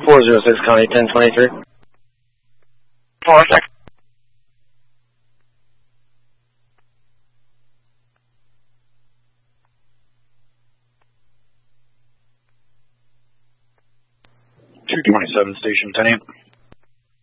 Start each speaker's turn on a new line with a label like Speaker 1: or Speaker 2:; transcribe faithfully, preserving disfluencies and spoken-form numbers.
Speaker 1: four zero six, County ten twenty-three.
Speaker 2: Four six.
Speaker 3: two twenty-seven, Station ten eight.